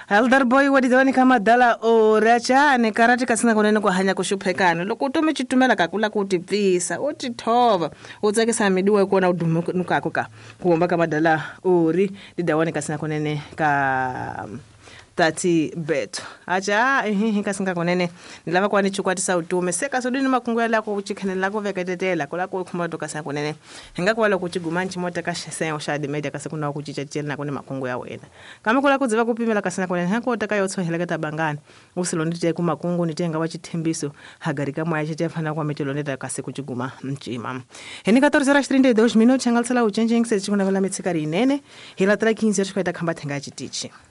Elder boy wadidoni kama dala orachane karati kasina kunene kuhanya kushuphekana loko utume chitumela kakula kuti pisa uti thova utsakisa midiwe kuona udumunuka ka kuomba kama dala ori didawani kasina kunene ka tati beto acha kasinga kunene nilava kwani chukwatisa utume seka sodini makungu lako kuchikhenela lako veketetela kulako kumoto kasina kunene henga kwala kuchigumanchi mota kashese oshadi media kasekuna kuchichachela na kune makungu ya wena kama kula kudziva kupimela kasina kunene hako utakayo heleketa bangani usilondite ku makungu nitenga wachithembiso hagarika mwa yachitefana kwa meteloneta kasekuchiguma mchima heni 14:32 minutos changalsala uchenjing se chikuna vala mitsikari inene hila 15 yachikwaita khamba thenga chitichi